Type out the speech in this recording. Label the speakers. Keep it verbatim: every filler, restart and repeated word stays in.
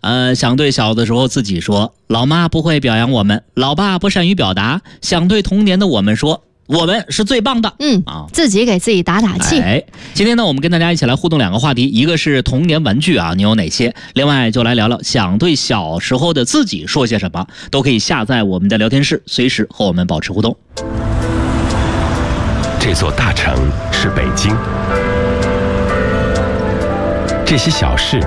Speaker 1: 呃，想对小的时候自己说，老妈不会表扬我们，老爸不善于表达，想对童年的我们说，我们是最棒的。
Speaker 2: 嗯啊，自己给自己打打气。
Speaker 1: 哎，今天呢，我们跟大家一起来互动两个话题，一个是童年玩具啊，你有哪些？另外就来聊聊想对小时候的自己说些什么，都可以下载我们的聊天室，随时和我们保持互动。
Speaker 3: 这座大城是北京，这些小事